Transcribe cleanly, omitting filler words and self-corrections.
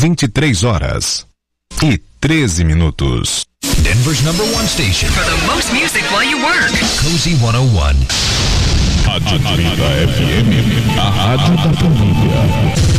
23h13. Denver's #1 station for the most music while you work. Cozy 101. Rádio 30 FM, a rádio da família.